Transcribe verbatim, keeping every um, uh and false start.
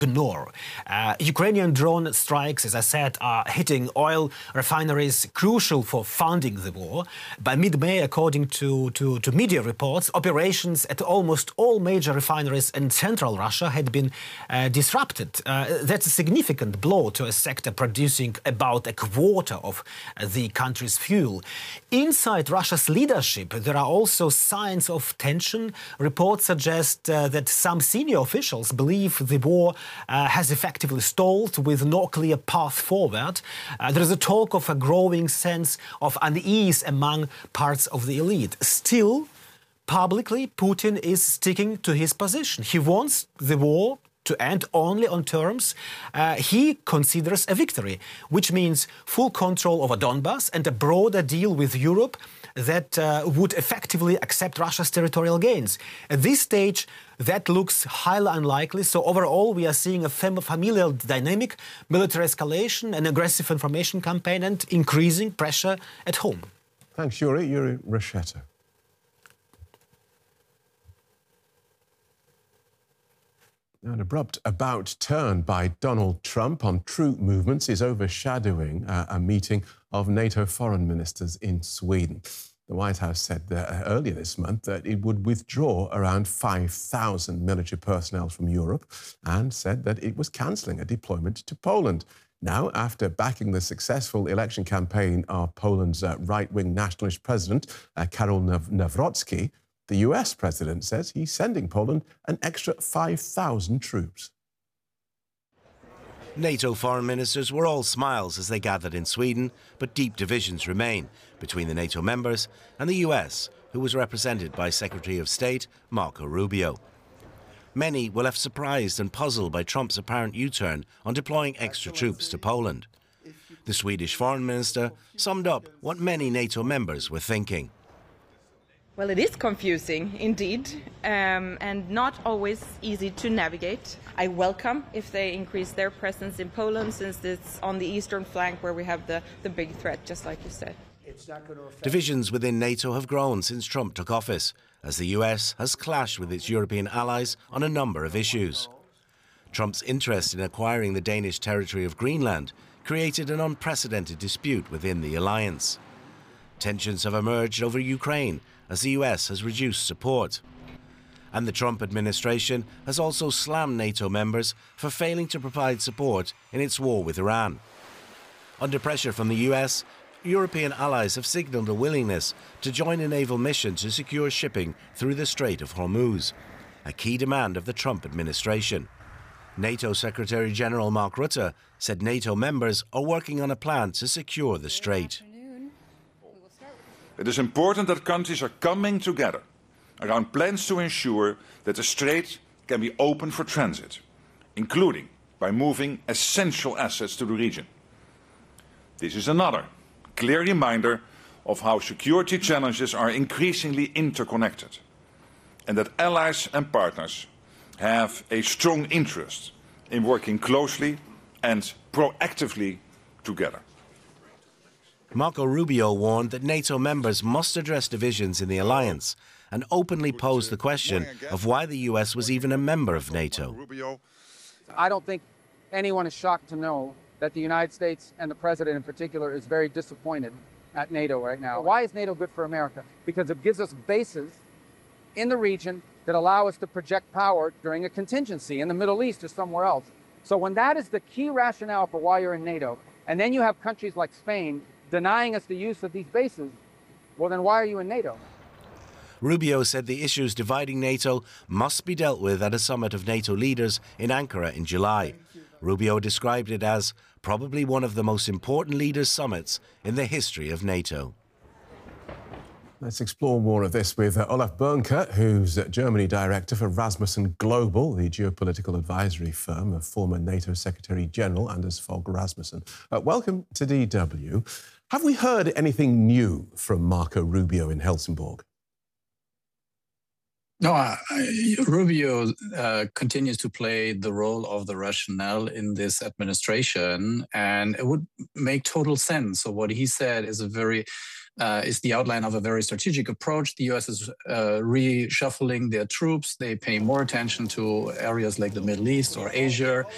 ignore. Uh, Ukrainian drone strikes, as I said, are hitting oil refineries, crucial for funding the war. By mid-May, according to, to, to media reports, operations at almost all major refineries in central Russia had been uh, disrupted. Uh, that's a significant blow to a sector producing about a quarter of uh, the country's fuel. Inside Russia's leadership, there are also signs of tension. Reports suggest uh, that some senior officials believe the war Uh, has effectively stalled with no clear path forward. Uh, there is a talk of a growing sense of unease among parts of the elite. Still, publicly, Putin is sticking to his position. He wants the war to end only on terms uh, he considers a victory, which means full control over Donbass and a broader deal with Europe that uh, would effectively accept Russia's territorial gains. At this stage, that looks highly unlikely. So overall, we are seeing a fam familial dynamic, military escalation, an aggressive information campaign, and increasing pressure at home. Thanks, Yuri. Yuri Rasheta. An abrupt about turn by Donald Trump on troop movements is overshadowing uh, a meeting of NATO foreign ministers in Sweden. The White House said that, uh, earlier this month that it would withdraw around five thousand military personnel from Europe and said that it was cancelling a deployment to Poland. Now, after backing the successful election campaign of Poland's uh, right-wing nationalist president, uh, Karol Nawrocki, the U S president says he's sending Poland an extra five thousand troops. NATO foreign ministers were all smiles as they gathered in Sweden, but deep divisions remain between the NATO members and the U S, who was represented by Secretary of State Marco Rubio. Many were left surprised and puzzled by Trump's apparent U-turn on deploying extra troops to Poland. The Swedish foreign minister summed up what many NATO members were thinking. Well, it is confusing, indeed, um, and not always easy to navigate. I welcome if they increase their presence in Poland, since it's on the eastern flank where we have the, the big threat, just like you said. Divisions within NATO have grown since Trump took office, as the U S has clashed with its European allies on a number of issues. Trump's interest in acquiring the Danish territory of Greenland created an unprecedented dispute within the alliance. Tensions have emerged over Ukraine, as the U S has reduced support. And the Trump administration has also slammed NATO members for failing to provide support in its war with Iran. Under pressure from the U S, European allies have signalled a willingness to join a naval mission to secure shipping through the Strait of Hormuz, a key demand of the Trump administration. NATO Secretary General Mark Rutte said NATO members are working on a plan to secure the strait. It is important that countries are coming together around plans to ensure that the strait can be open for transit, including by moving essential assets to the region. This is another clear reminder of how security challenges are increasingly interconnected, and that allies and partners have a strong interest in working closely and proactively together. Marco Rubio warned that NATO members must address divisions in the alliance and openly pose the question of why the U S was even a member of NATO. I don't think anyone is shocked to know that the United States, and the President in particular, is very disappointed at NATO right now. Why is NATO good for America? Because it gives us bases in the region that allow us to project power during a contingency in the Middle East or somewhere else. So when that is the key rationale for why you're in NATO, and then you have countries like Spain denying us the use of these bases, well, then why are you in NATO? Rubio said the issues dividing NATO must be dealt with at a summit of NATO leaders in Ankara in July. Rubio described it as probably one of the most important leaders' summits in the history of NATO. Let's explore more of this with uh, Olaf Bernke, who's uh, Germany director for Rasmussen Global, the geopolitical advisory firm of former NATO Secretary General Anders Fogh Rasmussen. Uh, welcome to D W. Have we heard anything new from Marco Rubio in Helsingborg? No, uh, Rubio uh, continues to play the role of the rationale in this administration, and it would make total sense. So what he said is a very uh, is the outline of a very strategic approach. The U S is uh, reshuffling their troops. They pay more attention to areas like the Middle East or Asia.